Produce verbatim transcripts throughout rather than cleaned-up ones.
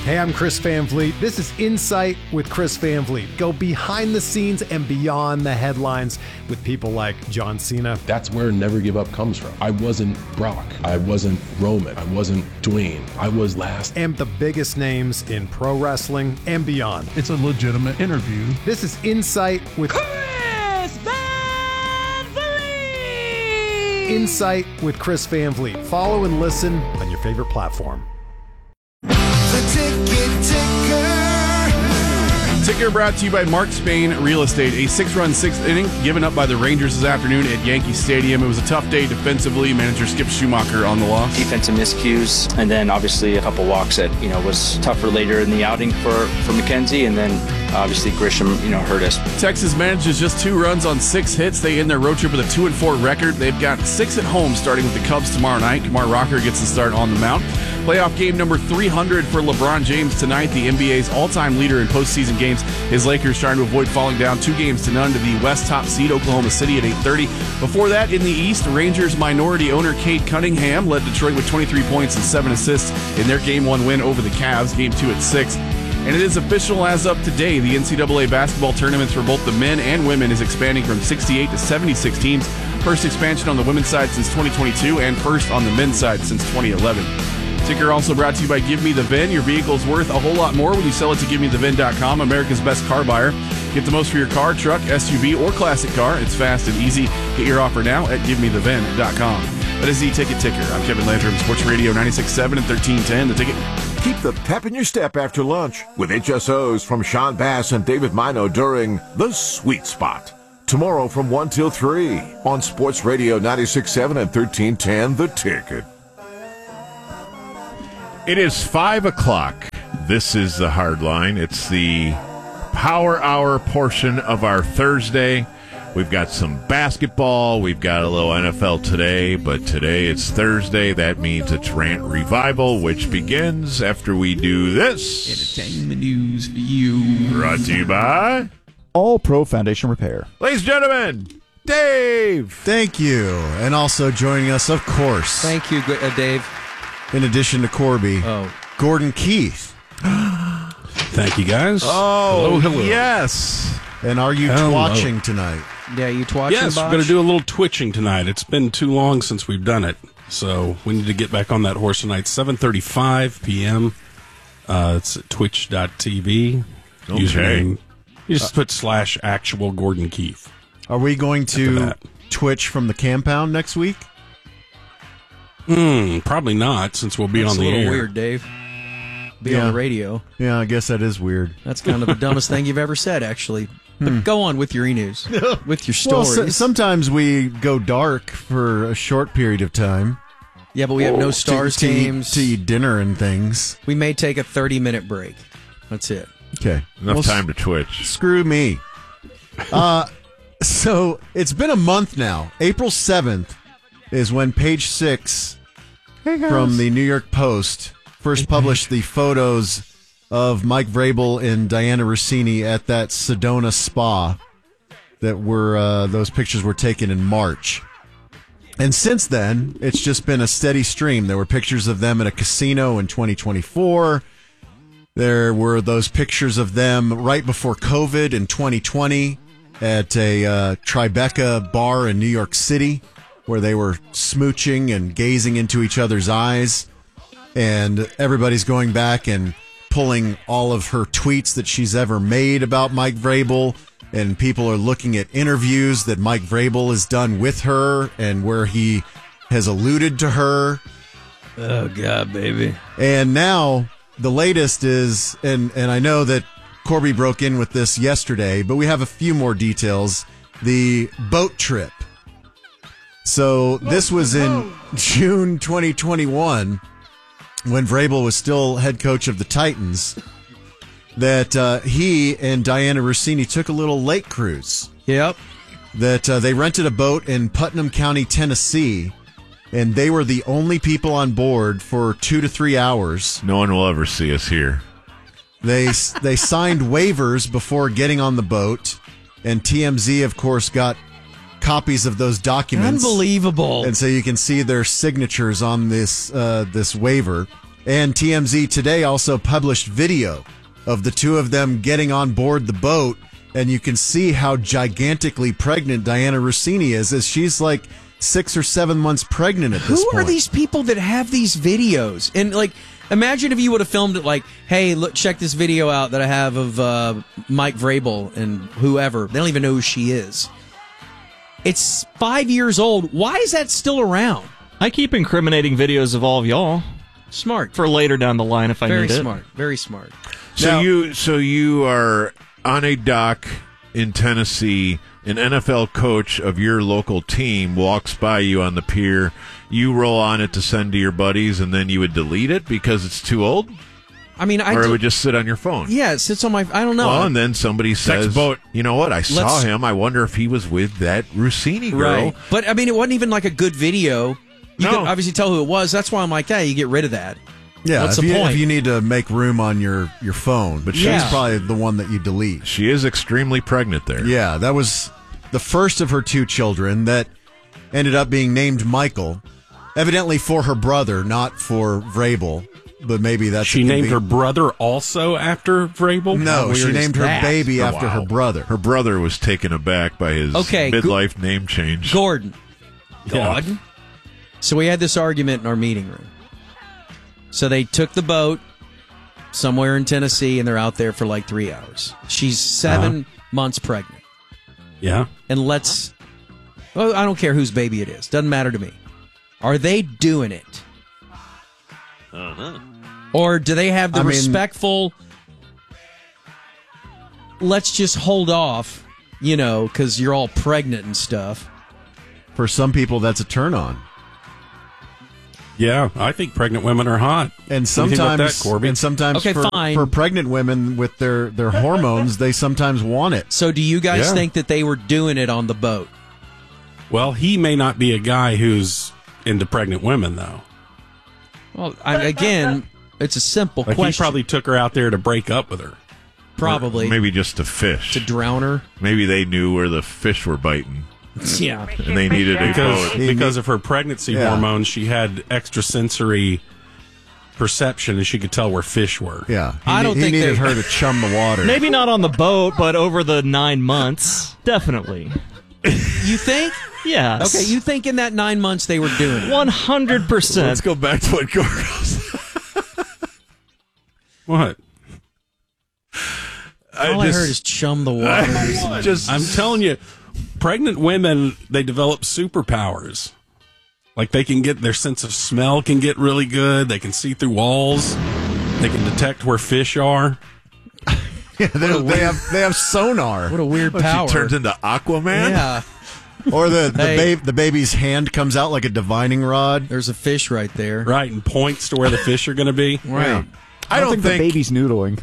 Hey, I'm Chris Van Vliet. This is Insight with Chris Van Vliet. Go behind the scenes and beyond the headlines with people like John Cena. That's where Never Give Up comes from. I wasn't Brock. I wasn't Roman. I wasn't Dwayne. I was last. And the biggest names in pro wrestling and beyond. It's a legitimate interview. This is Insight with Chris Van Vliet. Insight with Chris Van Vliet. Follow and listen on your favorite platform. The Ticket Ticker. Ticker brought to you by Mark Spain Real Estate. A six-run sixth inning given up by the Rangers this afternoon at Yankee Stadium. It was a tough day defensively. Manager Skip Schumacher on the loss. Defensive miscues, and then obviously a couple walks that, you know, was tougher later in the outing for, for McKenzie, and then obviously Grisham, you know, hurt us. Texas manages just two runs on six hits. They end their road trip with a two and four record. They've got six at home starting with the Cubs tomorrow night. Kumar Rocker gets the start on the mound. Playoff game number three hundred for LeBron James tonight, the N B A's all-time leader in postseason games. His Lakers trying to avoid falling down two games to none to the West top seed, Oklahoma City, at eight thirty. Before that, in the East, Rangers minority owner Cade Cunningham led Detroit with twenty-three points and seven assists in their game one win over the Cavs, game two at six. And it is official as of today. The N C double A basketball tournaments for both the men and women is expanding from sixty-eight to seventy-six teams. First expansion on the women's side since twenty twenty-two and first on the men's side since twenty eleven. Ticker also brought to you by Give Me The V I N. Your vehicle's worth a whole lot more when you sell it to Give Me The V I N dot com, America's best car buyer. Get the most for your car, truck, S U V, or classic car. It's fast and easy. Get your offer now at Give Me The V I N dot com. That is the Ticket Ticker. I'm Kevin Landrum, Sports Radio ninety-six point seven and thirteen ten. The Ticket. Keep the pep in your step after lunch with H S Os from Sean Bass and David Mino during The Sweet Spot. Tomorrow from one till three on Sports Radio ninety-six point seven and thirteen ten. The Ticket. It is five o'clock. This is the Hard Line. It's the power hour portion of our Thursday. We've got some basketball. We've got a little N F L today, but today it's Thursday. That means it's Rant Revival, which begins after we do this. Entertainment news for you. Brought to you by All Pro Foundation Repair. Ladies and gentlemen, Dave. Thank you. And also joining us, of course. Thank you, uh, Dave. In addition to Corby, oh. Gordon Keith. Thank you, guys. Oh, hello, hello. Yes. And are you hello. twatching tonight? Yeah, you twatching, Yes, Bosh? we're going to do a little twitching tonight. It's been too long since we've done it, so we need to get back on that horse tonight. seven thirty-five p.m. Uh, it's at twitch dot t v. Okay. Username. You just put slash actual Gordon Keith. Are we going to Twitch from the compound next week? Hmm, probably not, since we'll be That's on the a little air. weird, Dave. Be yeah. on the radio. Yeah, I guess that is weird. That's kind of the dumbest thing you've ever said, actually. But Hmm. go on with your e-news, with your Well, stories. so, sometimes we go dark for a short period of time. Yeah, but we have no To- Stars to, eat- games. to eat dinner and things. We may take a thirty-minute break. That's it. Okay. Enough Well, time to Twitch. Screw me. Uh, so it's been a month now. April seventh is when Page Six from the New York Post first published the photos of Mike Vrabel and Diana Rossini at that Sedona spa that were uh, those pictures were taken in March. And since then, it's just been a steady stream. There were pictures of them at a casino in twenty twenty-four. There were those pictures of them right before COVID in twenty twenty at a uh, Tribeca bar in New York City where they were smooching and gazing into each other's eyes. And everybody's going back and pulling all of her tweets that she's ever made about Mike Vrabel. And people are looking at interviews that Mike Vrabel has done with her and where he has alluded to her. Oh, God, baby. And now the latest is, and, and I know that Corby broke in with this yesterday, but we have a few more details. The boat trip. So this was in June twenty twenty-one when Vrabel was still head coach of the Titans, that uh, he and Diana Rossini took a little lake cruise. Yep. That uh, they rented a boat in Putnam County, Tennessee, and they were the only people on board for two to three hours. No one will ever see us here. They they signed waivers before getting on the boat, and T M Z, of course, got copies of those documents. Unbelievable. And so you can see their signatures on this uh, this waiver. And T M Z Today also published video of the two of them getting on board the boat, and you can see how gigantically pregnant Diana Rossini is, as she's like six or seven months pregnant at this Who point. are these people that have these videos? And like, imagine if you would have filmed it like, hey, look, check this video out that I have of uh, Mike Vrabel and whoever. They don't even know who she is. It's five years old. Why is that still around? I keep incriminating videos of all of y'all. Smart. For later down the line if I Very need it. smart. Very smart. So Now- you so you are on a dock in Tennessee. An N F L coach of your local team walks by you on the pier. You roll on it to send to your buddies, and then you would delete it because it's too old? I mean, I or it do- would just sit on your phone? Yeah, it sits on my. I don't know. Well, and then somebody says, boat. you know what, I saw Let's- him. I wonder if he was with that Rossini girl. Right. But I mean, it wasn't even like a good video. You No. could obviously tell who it was. That's why I'm like, hey, you get rid of that. Yeah, What's if, the you, point? if you need to make room on your, your phone, but she's Yeah. probably the one that you delete. She is extremely pregnant there. Yeah, that was the first of her two children that ended up being named Michael, evidently for her brother, not for Vrabel. But maybe that's She a named conven- her brother also after Vrabel? No, she named her that? baby Oh, after wow. her brother. Her brother was taken aback by his Okay, Go- midlife name change. Gordon. Yeah. Gordon. So we had this argument in our meeting room. So they took the boat somewhere in Tennessee, and they're out there for like three hours. She's seven months pregnant. Yeah. And let's... Well, I don't care whose baby it is. Doesn't matter to me. Are they doing it? Uh-huh. Or do they have the I mean- respectful, let's just hold off, you know, because you're all pregnant and stuff? For some people, that's a turn on. Yeah, I think pregnant women are hot. And What do you think about sometimes, that, Corby? and sometimes Okay, for, fine. for pregnant women with their, their hormones, they sometimes want it. So do you guys Yeah. think that they were doing it on the boat? Well, he may not be a guy who's into pregnant women, though. Well, I, again, it's a simple Like question. he probably took her out there to break up with her. Probably. Or maybe just to fish. To drown her. Maybe they knew where the fish were biting. Yeah. And they needed a because boat. because of her pregnancy Yeah. hormones, she had extrasensory perception, and she could tell where fish were. Yeah. He, I don't he think needed they- her to chum the water. Maybe not on the boat, but over the nine months, definitely. You think? Yes. Okay, you think in that nine months they were doing it? One hundred Let's percent. go back to what Gordon What? All I, heard is chum the water. just I'm telling you, pregnant women, they develop superpowers. Like they can get their sense of smell can get really good. They can see through walls. They can detect where fish are. Yeah, they, they have they have sonar. What a weird power. She turns into Aquaman. Yeah. Or the the, Hey. ba- the baby's hand comes out like a divining rod. There's a fish right there. Right, and points to where the fish are going to be. Right. I don't think, the think baby's noodling.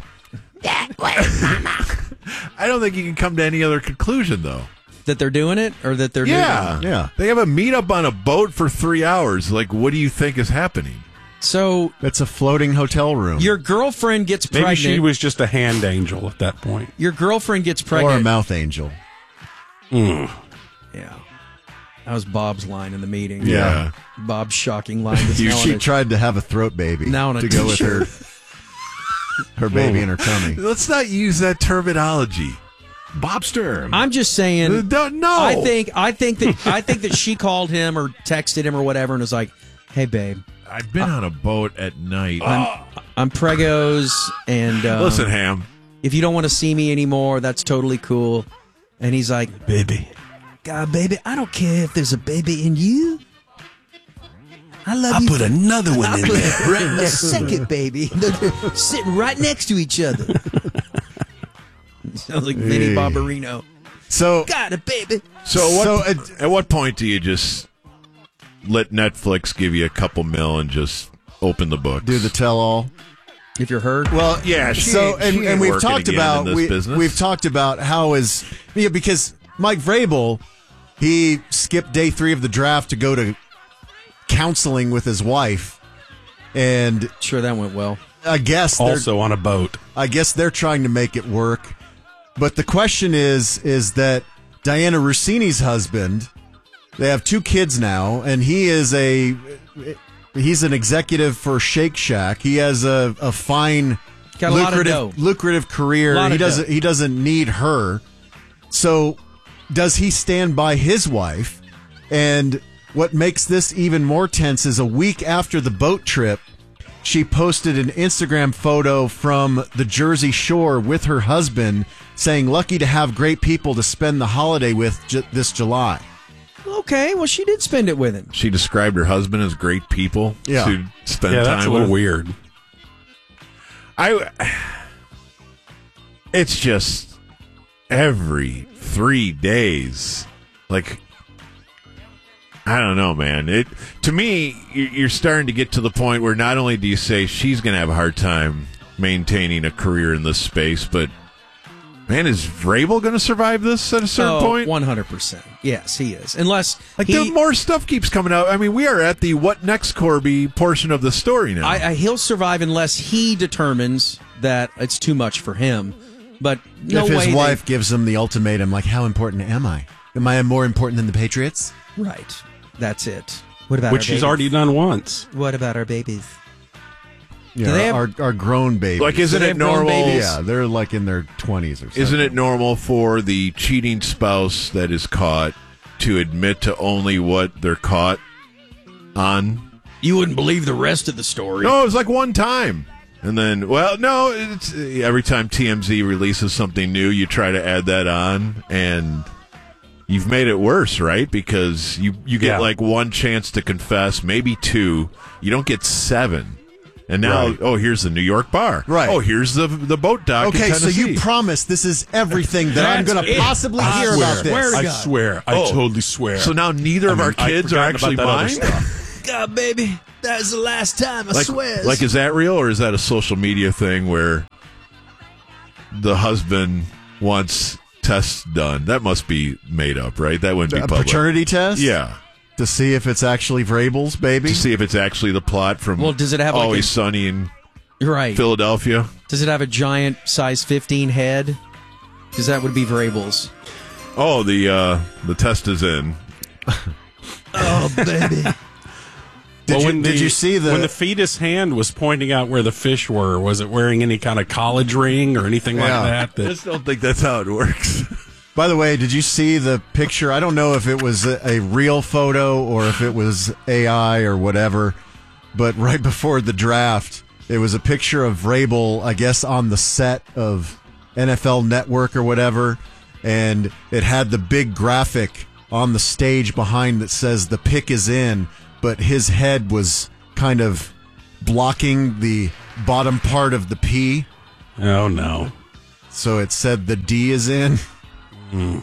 I don't think you can come to any other conclusion though. That they're doing it or that they're Yeah, doing it? Yeah. They have a meetup on a boat for three hours. Like, what do you think is happening? So It's a floating hotel room. your girlfriend gets Maybe pregnant. she was just a hand angel at that point. Your girlfriend gets or a pregnant. mouth angel. Yeah. That was Bob's line in the meeting. Yeah. Bob's shocking line. was You- now she on a- tried to have a throat baby Now on a to go with her t-shirt. her baby in her tummy. Let's not use that terminology. Bobster. I'm just saying. Don't know. I think I think that I think that she called him or texted him or whatever and was like, "Hey, babe, I've been on a boat at night. I'm I'm pregos and um, Listen, Ham. if you don't want to see me anymore, that's totally cool." And he's like, "Baby, God, baby, I don't care if there's a baby in you. I love I you. put another one I in put there. right in a second, baby. They're sitting right next to each other." Sounds like Vinny Hey. Barbarino. So Got it, baby. So, what, So, uh, at what point do you just let Netflix give you a couple mil and just open the books? do the tell all. If you're hurt, well, yeah. She so ain't- and, she ain't and we've working talked again about in this we, business. we've talked about how is yeah, because Mike Vrabel, he skipped day three of the draft to go to counseling with his wife, and sure that went well. I guess they're- Also on a boat. I guess they're trying to make it work. But the question is, is that Diana Rossini's husband, they have two kids now, and he is a, he's an executive for Shake Shack. He has a, a fine, Got a lot of lucrative, dough. lucrative career. Lot He of doesn't. dough. He doesn't need her. So, does he stand by his wife? And what makes this even more tense is a week after the boat trip, she posted an Instagram photo from the Jersey Shore with her husband, saying, "Lucky to have great people to spend the holiday with j- this July." Okay, well, she did spend it with him. She described her husband as great people Yeah. to spend Yeah, time that's a little with. weird. I. It's just every three days, like I don't know, man. It to me, you- you're starting to get to the point where not only do you say she's going to have a hard time maintaining a career in this space, but man, is Vrabel going to survive this at a certain Oh, point? one hundred percent. Yes, he is. Unless Like, he, the more stuff keeps coming out. I mean, we are at the what next, Corby portion of the story now. I, I, he'll survive unless he determines that it's too much for him. But no if his way wife gives him the ultimatum, like, how important am I? Am I more important than the Patriots? they, right. That's it. What about Which our she's babies? already done once. What about our babies? Yeah, they have- our, our grown babies. Like, isn't Do they it have grown normal? babies? Yeah, they're like in their twenties or something. Isn't it normal for the cheating spouse that is caught to admit to only what they're caught on? You wouldn't believe the rest of the story. No, it was like one time. And then, well, no, it's every time T M Z releases something new, you try to add that on, and you've made it worse, right? Because you, you get Yeah. like one chance to confess, maybe two. You don't get seven. And now, Right. oh, here's the New York bar. Right. Oh, here's the the boat dock in Okay, so Tennessee. you promise this is everything that I'm That's going to it. possibly I hear swear. about this. Swear to I God. swear. I Oh. totally swear. So now neither of I our mean, I'd kids are forgotten actually about that other mine? stuff. God, baby, that was the last time. I like, swear. like, is that real, or is that a social media thing where the husband wants tests done? That must be made up, right? That wouldn't be A public. paternity test? Yeah. To see if it's actually Vrabel's baby? To see if it's actually the plot from Well, does it have, like, Always a- Sunny in You're right. Philadelphia. Does it have a giant size fifteen head? Because that would be Vrabel's. Oh, the uh, the test is in. Oh, baby. Did, Well, you, when did the- you see the... when the fetus hand was pointing out where the fish were? Was it wearing any kind of college ring or anything Yeah. like that? I that just don't think that's how it works. By the way, did you see the picture? I don't know if it was a, a real photo or if it was A I or whatever, but right before the draft, it was a picture of Vrabel, I guess, on the set of N F L Network or whatever, and it had the big graphic on the stage behind that says the pick is in, but his head was kind of blocking the bottom part of the P, oh no! so it said the D is in. Mm.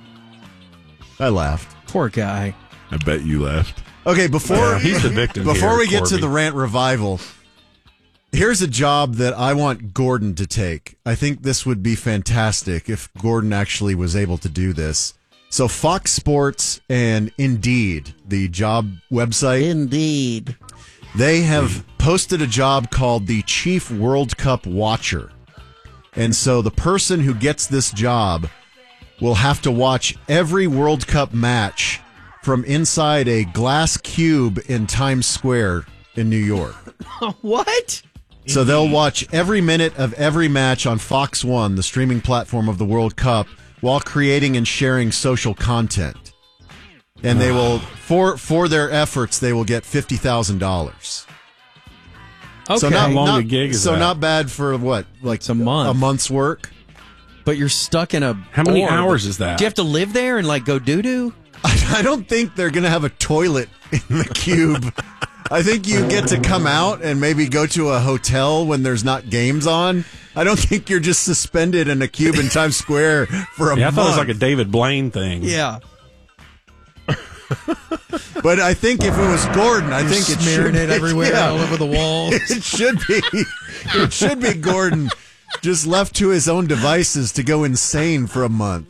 I laughed. Poor guy. I bet you laughed. Okay, before Yeah, he's the victim Before here, we get to Corby. the rant revival, here's a job that I want Gordon to take. I think this would be fantastic if Gordon actually was able to do this. So Fox Sports and Indeed, the job website, Indeed. they have posted a job called the Chief World Cup Watcher. And so the person who gets this job will have to watch every World Cup match from inside a glass cube in Times Square in New York. What? So they'll watch every minute of every match on Fox One, the streaming platform of the World Cup, while creating and sharing social content. And they will, for for their efforts, they will get fifty thousand dollars. Okay. So not, How long not- a gig is so that? not bad for what, like It's a month. a month's work. But you're stuck in a. How many orb. hours is that? Do you have to live there and like go doo doo? I don't think they're going to have a toilet in the cube. I think you get to come out and maybe go to a hotel when there's not games on. I don't think you're just suspended in a cube in Times Square for a Yeah, I month. thought it was like a David Blaine thing. Yeah. But I think if it was Gordon, I think it Smearing should it everywhere, yeah. all over the walls. It should be. It should be Gordon, just left to his own devices to go insane for a month.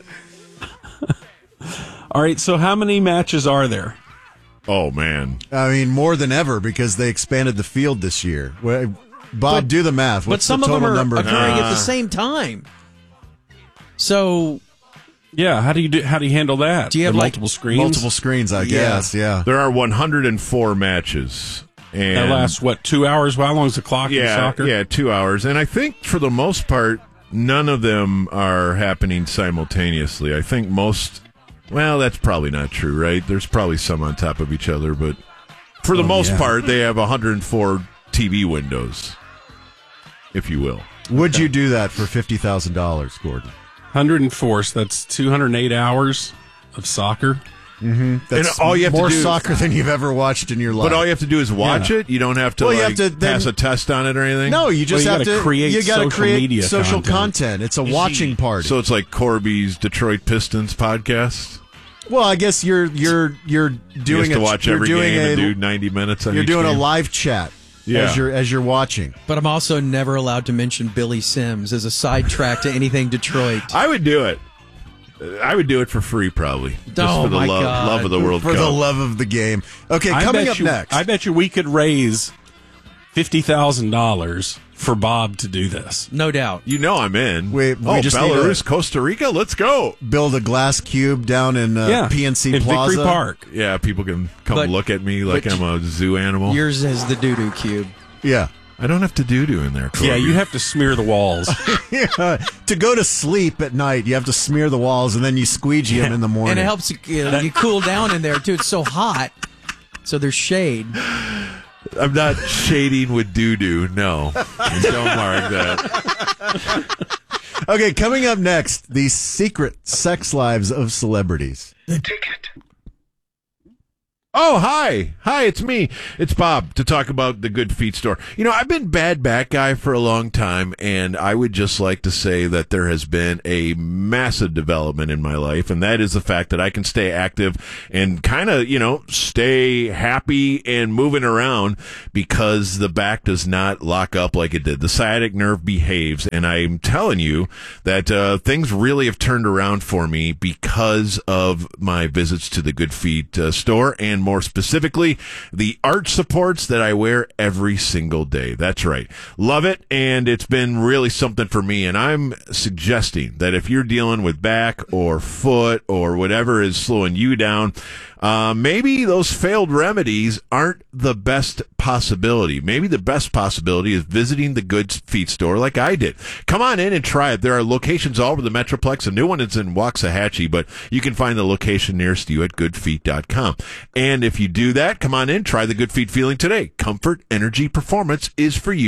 All right, so how many matches are there? Oh man, I mean, more than ever because they expanded the field this year. Well, Bob, But- do the math. But What's some the of total them are number? occurring at Uh, the same time. So Yeah, how do you do? How do you handle that? Do you have, The like, multiple screens? Multiple screens, I Yeah. guess. Yeah. there are one hundred four matches And that lasts, what, two hours? How long is the clock yeah, in soccer? Yeah, two hours. And I think for the most part, none of them are happening simultaneously. I think most, well, that's probably not true, right? There's probably some on top of each other, but for the oh, most yeah. part, they have one hundred four T V windows, if you will. Would you do that for fifty thousand dollars, Gordon? one hundred four, so that's two hundred eight hours of soccer. Mm-hmm. That's and all you have more to do, soccer than you've ever watched in your life. But all you have to do is watch yeah. it. You don't have to, well, like, you have to then, pass a test on it or anything. No, you just well, you have gotta to create you got to social create media social content. content. It's a watching party. So it's like Corby's Detroit Pistons podcast. Well, I guess you're you're you're doing you have to a, watch you're every doing game a, and do ninety minutes on You're each doing game. a live chat Yeah. as you're as you're watching. But I'm also never allowed to mention Billy Sims as a sidetrack to anything Detroit. I would do it. I would do it for free, probably. Just Oh, for the my love, God. love of the World For Cup. the love of the game. Okay, I coming bet up you, next. I bet you we could raise fifty thousand dollars for Bob to do this. No doubt. You know I'm in. We- we oh, just need Belarus, to- Costa Rica, let's go. build a glass cube down in uh, Yeah, P N C in Plaza. Victory Park. Yeah, people can come But- look at me like but I'm a zoo animal. Yours is the doo-doo cube. Yeah. I don't have to doo-doo in there, Corby. Yeah, you have to smear the walls. yeah. To go to sleep at night, you have to smear the walls and then you squeegee them in the morning. And it helps you, you, know, you cool down in there, too. It's so hot. So there's shade. I'm not shading with doo-doo, no. Don't mark that. Okay, coming up next, the secret sex lives of celebrities. The ticket. Oh, hi. Hi, it's me. It's Bob to talk about the Good Feet store. You know, I've been bad back guy for a long time, and I would just like to say that there has been a massive development in my life, and that is the fact that I can stay active and kind of, you know, stay happy and moving around because the back does not lock up like it did. The sciatic nerve behaves, and I'm telling you that uh, things really have turned around for me because of my visits to the Good Feet uh, store, and more specifically, the arch supports that I wear every single day. That's right. Love it, and it's been really something for me, and I'm suggesting that if you're dealing with back or foot or whatever is slowing you down, uh, maybe those failed remedies aren't the best possibility. Maybe the best possibility is visiting the Good Feet store like I did. Come on in and try it. There are locations all over the Metroplex. A new one is in Waxahachie, but you can find the location nearest you at good feet dot com. And if you do that, come on in, try the Good Feet feeling today. Comfort, energy, performance is for you.